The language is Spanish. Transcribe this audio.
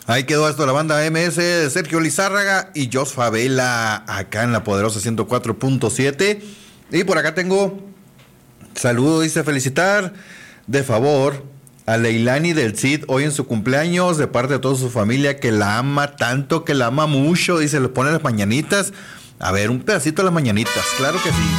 Ahí quedó esto, la banda MS de Sergio Lizárraga y Jos Favela, acá en la poderosa 104.7. Y por acá tengo saludo, dice felicitar de favor a Leilani del Cid hoy en su cumpleaños, de parte de toda su familia que la ama tanto, que la ama mucho, dice, le pone las mañanitas. A ver, un pedacito de las mañanitas, claro que sí.